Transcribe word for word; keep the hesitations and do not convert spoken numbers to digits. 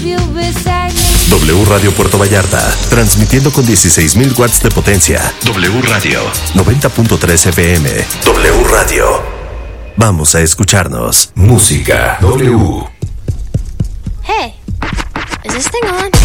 W Radio Puerto Vallarta, transmitiendo con dieciséis mil watts de potencia. W Radio, noventa punto tres F M. W Radio. Vamos a escucharnos. Música W. Hey, is this thing on?